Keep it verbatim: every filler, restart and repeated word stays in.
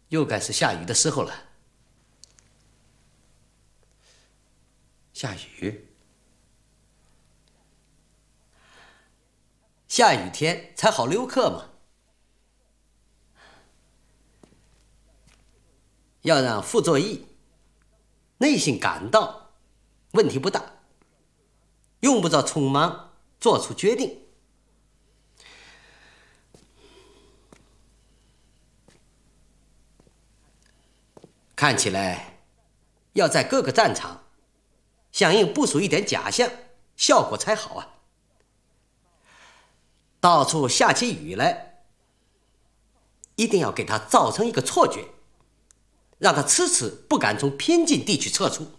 又该是下雨的时候了。 下雨？ 下雨天才好留客嘛。要让傅作义内心感到问题不大，用不着匆忙做出决定。看起来要在各个战场相应部署一点假象，效果才好啊。到处下起雨来，一定要给他造成一个错觉，让他迟迟不敢从偏近地区撤出。